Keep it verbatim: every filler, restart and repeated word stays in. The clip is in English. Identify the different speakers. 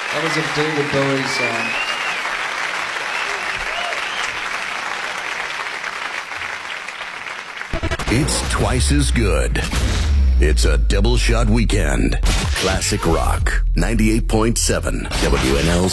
Speaker 1: That was a David Bowie song.
Speaker 2: It's twice as good. It's a double shot weekend. Classic Rock, ninety-eight point seven W N L.